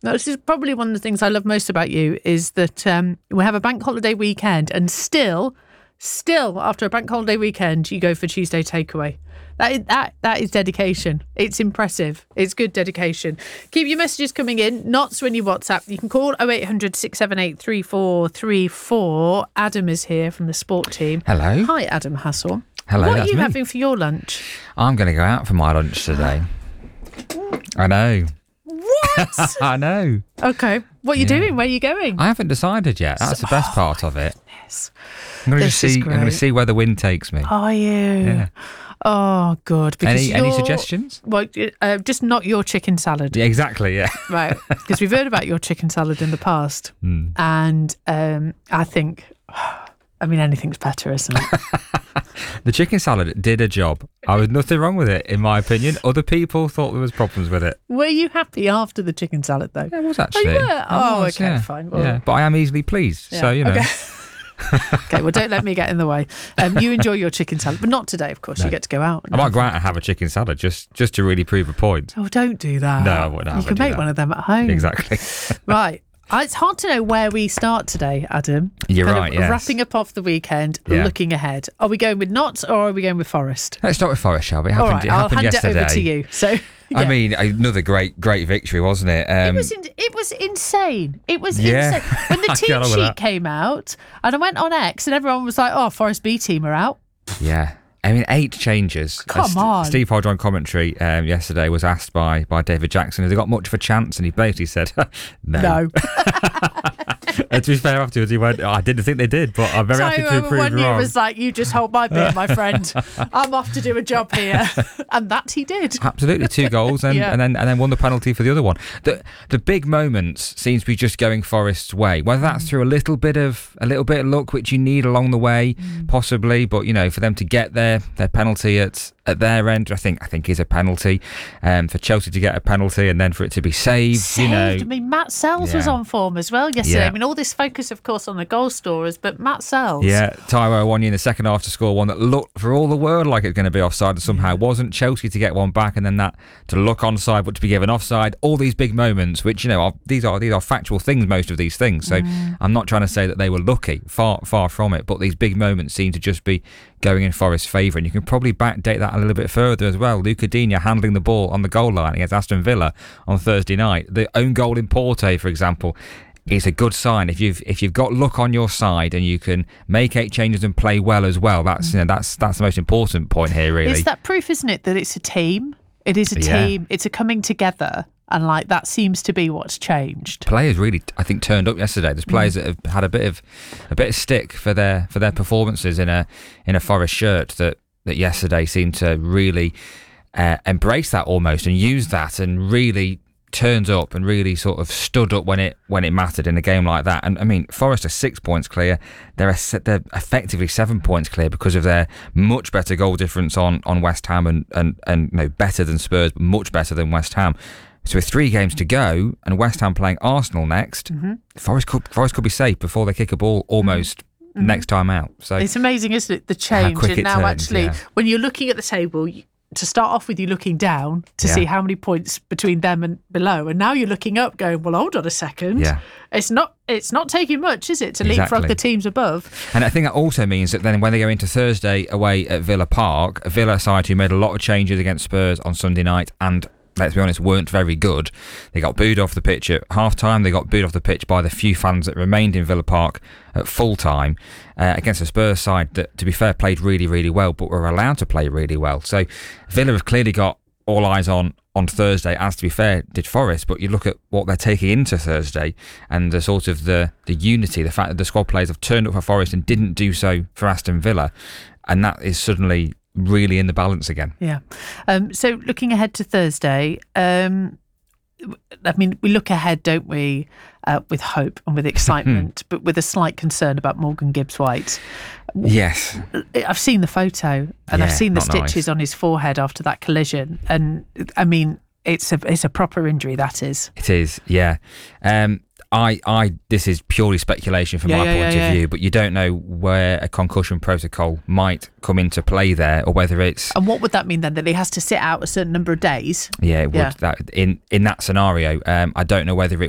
This is probably one of the things I love most about you is that we have a bank holiday weekend and still after a bank holiday weekend, you go for Tuesday takeaway. That is dedication. It's impressive. It's good dedication. Keep your messages coming in. Not when you WhatsApp. You can call 0800 678 3434. Adam is here from the sport team. Hello. Hi, Adam Hassel. Hello. What are you having for your lunch? I'm going to go out for my lunch today. I know. What? I know. Okay. What are you doing? Where are you going? I haven't decided yet. That's the best part of it. Yes. I'm going to see where the wind takes me. Are you? Yeah. Oh, good. Because any suggestions? Well, just not your chicken salad. Yeah, exactly, yeah. Right. Because we've heard about your chicken salad in the past. And I think, anything's better, isn't it? The chicken salad did a job. I was nothing wrong with it, in my opinion. Other people thought there was problems with it. Were you happy after the chicken salad, though? Yeah, I was actually. Oh, you were? I was, okay, yeah. fine. Well, yeah, but I am easily pleased, so, you know. Okay. Okay, well, don't let me get in the way. You enjoy your chicken salad, but not today, of course. No. You get to go out. I might go out and have a chicken salad just to really prove a point. Oh, don't do that. No, I wouldn't. You can make one of them at home. Exactly. Right. It's hard to know where we start today, Adam. You're right, yes. Wrapping up off the weekend, looking ahead. Are we going with Notts or are we going with Forest? Let's start with Forest, shall we? It happened happened I'll yesterday. hand it over to you. So, yeah. Another great victory, wasn't it? It was insane. It was insane. When the team sheet came out, and I went on X, and everyone was like, "Oh, Forest B team are out." Yeah. 8 changes. Come on. Steve Hodge on commentary yesterday was asked by David Jackson, have they got much of a chance? And he basically said, no. And to be fair, afterwards he went, I didn't think they did, but I'm very happy to prove wrong. One was like, you just hold my beer, my friend. I'm off to do a job here. And that he did. Absolutely, 2 goals and then won the penalty for the other one. The big moments seems to be just going Forest's way, whether that's through a little bit of luck, which you need along the way, possibly, but for them to get their penalty at their end, I think is a penalty. For Chelsea to get a penalty and then for it to be saved. Matt Sells was on form as well yesterday. All this focus, of course, on the goal scorers, but Matt Sells. Yeah, Taiwo Awoniyi in the second half to score one that looked for all the world like it was going to be offside and somehow wasn't. Chelsea to get one back and then that to look onside but to be given offside. All these big moments, which these are factual things. Most of these things. So I'm not trying to say that they were lucky. Far from it. But these big moments seem to just be going in Forest's favour, and you can probably backdate that a little bit further as well. Luca Digne handling the ball on the goal line against Aston Villa on Thursday night. The own goal in Porto, for example, is a good sign. If you've got luck on your side and you can make 8 changes and play well as well, that's the most important point here, really. It's that proof, isn't it, that it's a team. It is a team. It's a coming together. And that seems to be what's changed. Players really, I think, turned up yesterday. There's players that have had a bit of stick for their performances in a Forest shirt that yesterday seemed to really embrace that almost and use that and really turned up and really sort of stood up when it mattered in a game like that. And Forest are 6 points clear. They're effectively 7 points clear because of their much better goal difference on West Ham and better than Spurs, but much better than West Ham. So with 3 games to go and West Ham playing Arsenal next, Forest could be safe before they kick a ball almost next time out. So it's amazing, isn't it, the change? And now turns, when you're looking at the table, to start off with, you're looking down to see how many points between them and below, and now you're looking up, going, well, hold on a second. Yeah. It's not taking much, is it, to leapfrog the teams above? And I think that also means that then when they go into Thursday away at Villa Park, a Villa side who made a lot of changes against Spurs on Sunday night and, let's be honest, weren't very good. They got booed off the pitch at half-time. They got booed off the pitch by the few fans that remained in Villa Park at full-time against a Spurs side that, to be fair, played really, really well, but were allowed to play really well. So Villa have clearly got all eyes on Thursday, as, to be fair, did Forest. But you look at what they're taking into Thursday and the sort of the unity, the fact that the squad players have turned up for Forest and didn't do so for Aston Villa, and that is suddenly really in the balance again. Yeah. So looking ahead to Thursday, we look ahead, don't we, with hope and with excitement, but with a slight concern about Morgan Gibbs-White. Yes. I've seen the photo and I've seen the stitches on his forehead after that collision. And it's a proper injury, that is. It is, yeah. This is purely speculation from my point of view, but you don't know where a concussion protocol might come into play there, or whether it's... And what would that mean then? That he has to sit out a certain number of days? Yeah, it would. That in that scenario, I don't know whether